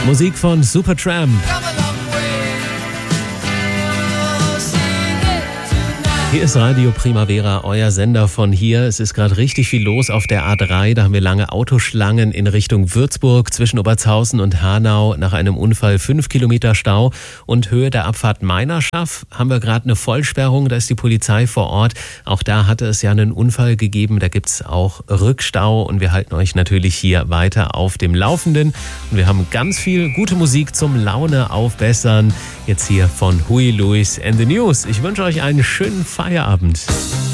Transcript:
Musik von Supertramp. Hier ist Radio Primavera, euer Sender von hier. Es ist gerade richtig viel los auf der A3. Da haben wir lange Autoschlangen in Richtung Würzburg zwischen Obertshausen und Hanau. Nach einem Unfall 5 Kilometer Stau und Höhe der Abfahrt Meinerschaff haben wir gerade eine Vollsperrung. Da ist die Polizei vor Ort. Auch da hatte es ja einen Unfall gegeben. Da gibt's auch Rückstau und wir halten euch natürlich hier weiter auf dem Laufenden. Und wir haben ganz viel gute Musik zum Laune aufbessern. Jetzt hier von Huey Lewis and the News. Ich wünsche euch einen schönen Feierabend.